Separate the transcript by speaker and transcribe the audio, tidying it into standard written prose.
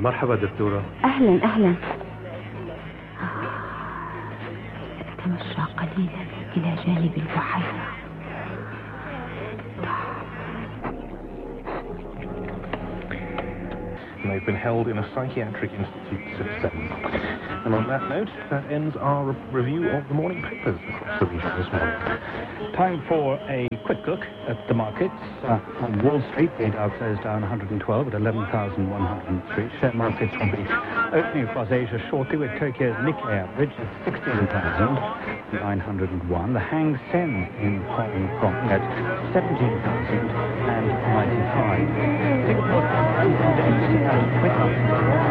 Speaker 1: مرحبا دكتورة.
Speaker 2: أهلا أهلا. سأتمشى قليلا إلى جانب البحيرة.
Speaker 3: They've been held in a psychiatric institute since 7. And on that note, that ends our review of the morning papers across the region this morning.
Speaker 4: Time for a quick look at the markets. On Wall Street, the Dow closed down 112 at 11,103. Share markets will be opening across Asia shortly, with Tokyo's Nikkei average at 16,901. The Hang Seng in Hong Kong at 17,095. Singapore's index has quick up